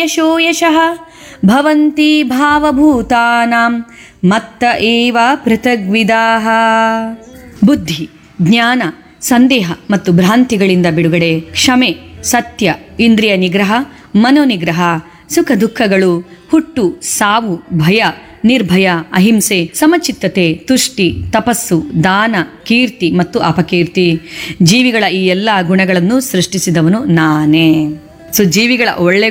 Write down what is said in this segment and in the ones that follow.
ಯಶೋ ಯಶಃ ಭವಂತಿ ಭಾವಭೂತಾನಾಂ ಮತ್ತ ಏವ ಪೃಥಗ್ವಿದಾಃ. ಬುದ್ಧಿ, ಜ್ಞಾನ, ಸಂದೇಹ ಮತ್ತು ಭ್ರಾಂತಿಗಳಿಂದ ಬಿಡುಗಡೆ, ಕ್ಷಮೆ, ಸತ್ಯ, ಇಂದ್ರಿಯ ನಿಗ್ರಹ, ಮನೋನಿಗ್ರಹ, ಸುಖ ದುಃಖಗಳು, ಹುಟ್ಟು, ಸಾವು, ಭಯ, ನಿರ್ಭಯ, ಅಹಿಂಸೆ, ಸಮಚಿತ್ತತೆ, ತುಷ್ಟಿ, ತಪಸ್ಸು, ದಾನ, ಕೀರ್ತಿ ಮತ್ತು ಅಪಕೀರ್ತಿ. ಜೀವಿಗಳ ಈ ಎಲ್ಲ ಗುಣಗಳನ್ನು ಸೃಷ್ಟಿಸಿದವನು ನಾನೇ. ಸೊ ಜೀವಿಗಳ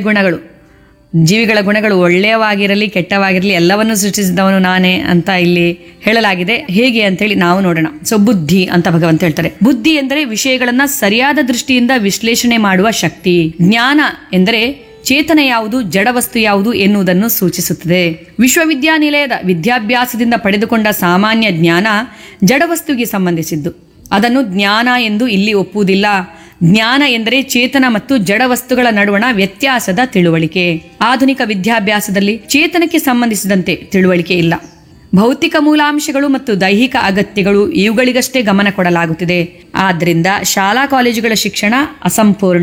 ಗುಣಗಳು ಒಳ್ಳೆಯವಾಗಿರಲಿ ಕೆಟ್ಟವಾಗಿರಲಿ ಎಲ್ಲವನ್ನೂ ಸೃಷ್ಟಿಸಿದವನು ನಾನೇ ಅಂತ ಇಲ್ಲಿ ಹೇಳಲಾಗಿದೆ. ಹೇಗೆ ಅಂತೇಳಿ ನಾವು ನೋಡೋಣ. ಸೊ ಬುದ್ಧಿ ಅಂತ ಭಗವಂತ ಹೇಳ್ತಾರೆ. ಬುದ್ಧಿ ಎಂದರೆ ವಿಷಯಗಳನ್ನ ಸರಿಯಾದ ದೃಷ್ಟಿಯಿಂದ ವಿಶ್ಲೇಷಣೆ ಮಾಡುವ ಶಕ್ತಿ. ಜ್ಞಾನ ಎಂದರೆ ಚೇತನ ಯಾವುದು, ಜಡವಸ್ತು ಯಾವುದು ಎನ್ನುವುದನ್ನು ಸೂಚಿಸುತ್ತದೆ. ವಿಶ್ವವಿದ್ಯಾನಿಲಯದ ವಿದ್ಯಾಭ್ಯಾಸದಿಂದ ಪಡೆದುಕೊಂಡ ಸಾಮಾನ್ಯ ಜ್ಞಾನ ಜಡವಸ್ತುವಿಗೆ ಸಂಬಂಧಿಸಿದ್ದು. ಅದನ್ನು ಜ್ಞಾನ ಎಂದು ಇಲ್ಲಿ ಒಪ್ಪುವುದಿಲ್ಲ. ಜ್ಞಾನ ಎಂದರೆ ಚೇತನ ಮತ್ತು ಜಡವಸ್ತುಗಳ ನಡುವಣ ವ್ಯತ್ಯಾಸದ ತಿಳುವಳಿಕೆ. ಆಧುನಿಕ ವಿದ್ಯಾಭ್ಯಾಸದಲ್ಲಿ ಚೇತನಕ್ಕೆ ಸಂಬಂಧಿಸಿದಂತೆ ತಿಳುವಳಿಕೆ ಇಲ್ಲ. ಭೌತಿಕ ಮೂಲಾಂಶಗಳು ಮತ್ತು ದೈಹಿಕ ಅಗತ್ಯಗಳು ಇವುಗಳಿಗಷ್ಟೇ ಗಮನ ಕೊಡಲಾಗುತ್ತಿದೆ. ಆದ್ದರಿಂದ ಶಾಲಾ ಕಾಲೇಜುಗಳ ಶಿಕ್ಷಣ ಅಸಂಪೂರ್ಣ.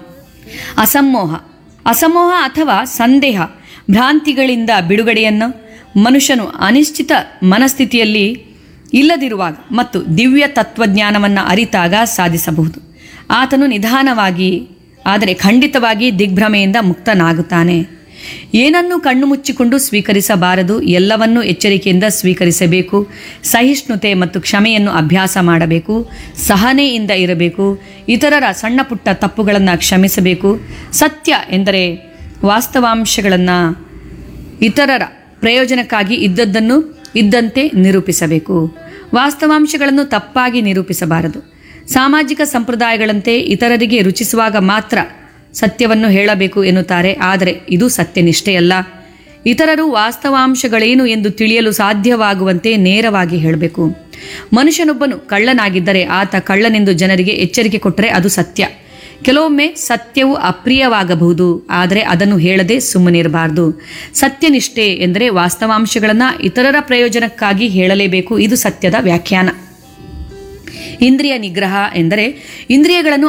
ಅಸಮೋಹ ಅಥವಾ ಸಂದೇಹ, ಭ್ರಾಂತಿಗಳಿಂದ ಬಿಡುಗಡೆಯನ್ನು ಮನುಷ್ಯನು ಅನಿಶ್ಚಿತ ಮನಸ್ಥಿತಿಯಲ್ಲಿ ಇಲ್ಲದಿರುವಾಗ ಮತ್ತು ದಿವ್ಯ ತತ್ವಜ್ಞಾನವನ್ನು ಅರಿತಾಗ ಸಾಧಿಸಬಹುದು. ಆತನು ನಿಧಾನವಾಗಿ ಆದರೆ ಖಂಡಿತವಾಗಿ ದಿಗ್ಭ್ರಮೆಯಿಂದ ಮುಕ್ತನಾಗುತ್ತಾನೆ. ಏನನ್ನು ಕಣ್ಣು ಮುಚ್ಚಿಕೊಂಡು ಸ್ವೀಕರಿಸಬಾರದು, ಎಲ್ಲವನ್ನೂ ಎಚ್ಚರಿಕೆಯಿಂದ ಸ್ವೀಕರಿಸಬೇಕು. ಸಹಿಷ್ಣುತೆ ಮತ್ತು ಕ್ಷಮೆಯನ್ನು ಅಭ್ಯಾಸ ಮಾಡಬೇಕು. ಸಹನೆಯಿಂದ ಇರಬೇಕು. ಇತರರ ಸಣ್ಣ ಪುಟ್ಟ ತಪ್ಪುಗಳನ್ನು ಕ್ಷಮಿಸಬೇಕು. ಸತ್ಯ ಎಂದರೆ ವಾಸ್ತವಾಂಶಗಳನ್ನು ಇತರರ ಪ್ರಯೋಜನಕ್ಕಾಗಿ ಇದ್ದದ್ದನ್ನು ಇದ್ದಂತೆ ನಿರೂಪಿಸಬೇಕು. ವಾಸ್ತವಾಂಶಗಳನ್ನು ತಪ್ಪಾಗಿ ನಿರೂಪಿಸಬಾರದು. ಸಾಮಾಜಿಕ ಸಂಪ್ರದಾಯಗಳಂತೆ ಇತರರಿಗೆ ರುಚಿಸುವಾಗ ಮಾತ್ರ ಸತ್ಯವನ್ನು ಹೇಳಬೇಕು ಎನ್ನುತ್ತಾರೆ. ಆದರೆ ಇದು ಸತ್ಯನಿಷ್ಠೆಯಲ್ಲ. ಇತರರು ವಾಸ್ತವಾಂಶಗಳೇನು ಎಂದು ತಿಳಿಯಲು ಸಾಧ್ಯವಾಗುವಂತೆ ನೇರವಾಗಿ ಹೇಳಬೇಕು. ಮನುಷ್ಯನೊಬ್ಬನು ಕಳ್ಳನಾಗಿದ್ದರೆ ಆತ ಕಳ್ಳನೆಂದು ಜನರಿಗೆ ಎಚ್ಚರಿಕೆ ಕೊಟ್ಟರೆ ಅದು ಸತ್ಯ. ಕೆಲವೊಮ್ಮೆ ಸತ್ಯವು ಅಪ್ರಿಯವಾಗಬಹುದು, ಆದರೆ ಅದನ್ನು ಹೇಳದೆ ಸುಮ್ಮನಿರಬಾರದು. ಸತ್ಯನಿಷ್ಠೆ ಎಂದರೆ ವಾಸ್ತವಾಂಶಗಳನ್ನು ಇತರರ ಪ್ರಯೋಜನಕ್ಕಾಗಿ ಹೇಳಲೇಬೇಕು. ಇದು ಸತ್ಯದ ವ್ಯಾಖ್ಯಾನ. ಇಂದ್ರಿಯ ನಿಗ್ರಹ ಎಂದರೆ ಇಂದ್ರಿಯಗಳನ್ನು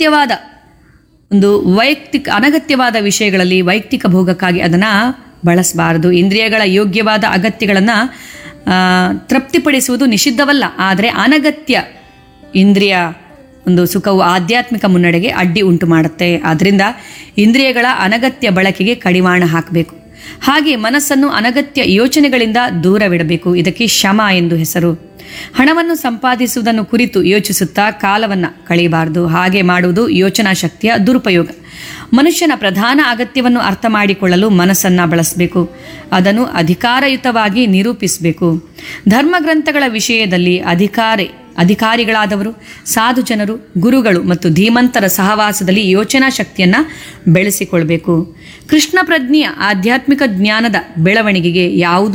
ಅನಗತ್ಯವಾದ ವಿಷಯಗಳಲ್ಲಿ ವೈಯಕ್ತಿಕ ಭೋಗಕ್ಕಾಗಿ ಅದನ್ನು ಬಳಸಬಾರದು. ಇಂದ್ರಿಯಗಳ ಯೋಗ್ಯವಾದ ಅಗತ್ಯಗಳನ್ನು ತೃಪ್ತಿಪಡಿಸುವುದು ನಿಷಿದ್ಧವಲ್ಲ, ಆದರೆ ಅನಗತ್ಯ ಇಂದ್ರಿಯ ಸುಖವು ಆಧ್ಯಾತ್ಮಿಕ ಮುನ್ನಡೆಗೆ ಅಡ್ಡಿ ಉಂಟು ಮಾಡುತ್ತೆ. ಆದ್ದರಿಂದ ಇಂದ್ರಿಯಗಳ ಅನಗತ್ಯ ಬಳಕೆಗೆ ಕಡಿವಾಣ ಹಾಕಬೇಕು. ಹಾಗೆ ಮನಸ್ಸನ್ನು ಅನಗತ್ಯ ಯೋಚನೆಗಳಿಂದ ದೂರವಿಡಬೇಕು. ಇದಕ್ಕೆ ಶಮ ಎಂದು ಹೆಸರು. ಹಣವನ್ನು ಸಂಪಾದಿಸುವುದನ್ನು ಕುರಿತು ಯೋಚಿಸುತ್ತಾ ಕಾಲವನ್ನು ಕಳೆಯಬಾರದು. ಹಾಗೆ ಮಾಡುವುದು ಯೋಚನಾ ಶಕ್ತಿಯ ದುರುಪಯೋಗ. ಮನುಷ್ಯನ ಪ್ರಧಾನ ಅಗತ್ಯವನ್ನು ಅರ್ಥ ಮಾಡಿಕೊಳ್ಳಲು ಮನಸ್ಸನ್ನು ಬಳಸಬೇಕು. ಅದನ್ನು ಅಧಿಕಾರಯುತವಾಗಿ ನಿರೂಪಿಸಬೇಕು. ಧರ್ಮಗ್ರಂಥಗಳ ವಿಷಯದಲ್ಲಿ ಅಧಿಕಾರಿಗಳಾದವರು, ಸಾಧು ಜನರು, ಗುರುಗಳು ಮತ್ತು ಧೀಮಂತರ ಸಹವಾಸದಲ್ಲಿ ಯೋಚನಾ ಶಕ್ತಿಯನ್ನು ಬೆಳೆಸಿಕೊಳ್ಬೇಕು. ಕೃಷ್ಣ ಪ್ರಜ್ಞೆಯ ಆಧ್ಯಾತ್ಮಿಕ ಜ್ಞಾನದ ಬೆಳವಣಿಗೆಗೆ ಯಾವುದು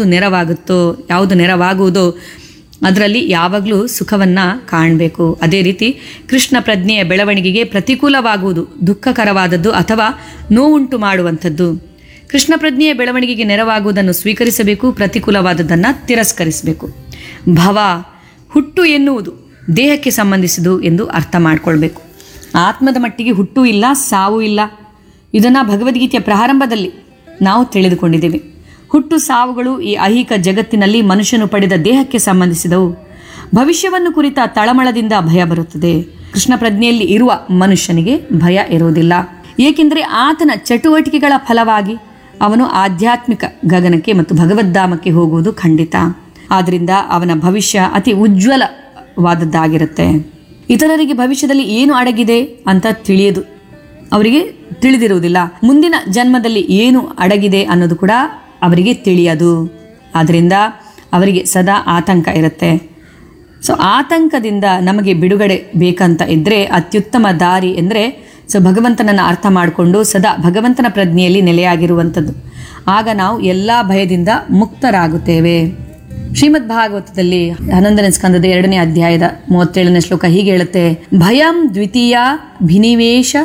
ನೆರವಾಗುವುದೋ ಅದರಲ್ಲಿ ಯಾವಾಗಲೂ ಸುಖವನ್ನು ಕಾಣಬೇಕು. ಅದೇ ರೀತಿ ಕೃಷ್ಣ ಪ್ರಜ್ಞೆಯ ಬೆಳವಣಿಗೆಗೆ ಪ್ರತಿಕೂಲವಾಗುವುದು ದುಃಖಕರವಾದದ್ದು ಅಥವಾ ನೋವುಂಟು ಮಾಡುವಂಥದ್ದು. ಕೃಷ್ಣ ಪ್ರಜ್ಞೆಯ ಬೆಳವಣಿಗೆಗೆ ನೆರವಾಗುವುದನ್ನು ಸ್ವೀಕರಿಸಬೇಕು, ಪ್ರತಿಕೂಲವಾದದ್ದನ್ನು ತಿರಸ್ಕರಿಸಬೇಕು. ಭವ, ಹುಟ್ಟು ಎನ್ನುವುದು ದೇಹಕ್ಕೆ ಸಂಬಂಧಿಸಿದು ಎಂದು ಅರ್ಥ ಮಾಡಿಕೊಳ್ಬೇಕು. ಆತ್ಮದ ಮಟ್ಟಿಗೆ ಹುಟ್ಟು ಇಲ್ಲ, ಸಾವು ಇಲ್ಲ. ಇದನ್ನು ಭಗವದ್ಗೀತೆಯ ಪ್ರಾರಂಭದಲ್ಲಿ ನಾವು ತಿಳಿದುಕೊಂಡಿದ್ದೇವೆ. ಹುಟ್ಟು ಸಾವುಗಳು ಈ ಐಹಿಕ ಜಗತ್ತಿನಲ್ಲಿ ಮನುಷ್ಯನು ಪಡೆದ ದೇಹಕ್ಕೆ ಸಂಬಂಧಿಸಿದವು. ಭವಿಷ್ಯವನ್ನು ಕುರಿತ ತಳಮಳದಿಂದ ಭಯ ಬರುತ್ತದೆ. ಕೃಷ್ಣ ಪ್ರಜ್ಞೆಯಲ್ಲಿ ಇರುವ ಮನುಷ್ಯನಿಗೆ ಭಯ ಇರುವುದಿಲ್ಲ. ಏಕೆಂದರೆ ಆತನ ಚಟುವಟಿಕೆಗಳ ಫಲವಾಗಿ ಅವನು ಆಧ್ಯಾತ್ಮಿಕ ಗಗನಕ್ಕೆ ಮತ್ತು ಭಗವದ್ಧಾಮಕ್ಕೆ ಹೋಗುವುದು ಖಂಡಿತ. ಆದ್ದರಿಂದ ಅವನ ಭವಿಷ್ಯ ಅತಿ ಉಜ್ವಲವಾದದ್ದಾಗಿರುತ್ತೆ. ಇತರರಿಗೆ ಭವಿಷ್ಯದಲ್ಲಿ ಏನು ಅಡಗಿದೆ ಅಂತ ಅವರಿಗೆ ತಿಳಿದಿರುವುದಿಲ್ಲ. ಮುಂದಿನ ಜನ್ಮದಲ್ಲಿ ಏನು ಅಡಗಿದೆ ಅನ್ನೋದು ಕೂಡ ಅವರಿಗೆ ತಿಳಿಯದು. ಆದ್ದರಿಂದ ಅವರಿಗೆ ಸದಾ ಆತಂಕ ಇರುತ್ತೆ. ಸೊ ಆತಂಕದಿಂದ ನಮಗೆ ಬಿಡುಗಡೆ ಬೇಕಂತ ಇದ್ದರೆ ಅತ್ಯುತ್ತಮ ದಾರಿ ಎಂದರೆ ಭಗವಂತನನ್ನು ಅರ್ಥ ಮಾಡಿಕೊಂಡು ಸದಾ ಭಗವಂತನ ಪ್ರಜ್ಞೆಯಲ್ಲಿ ನೆಲೆಯಾಗಿರುವಂಥದ್ದು. ಆಗ ನಾವು ಎಲ್ಲ ಭಯದಿಂದ ಮುಕ್ತರಾಗುತ್ತೇವೆ. ಶ್ರೀಮದ್ ಭಾಗವತದಲ್ಲಿ 11ನೇ ಸ್ಕಂದದ 2ನೇ ಅಧ್ಯಾಯದ 37ನೇ ಶ್ಲೋಕ ಹೀಗೆ ಹೇಳುತ್ತೆ: ಭಯಂ ದ್ವಿತೀಯ ಭಿನಿವೇಶ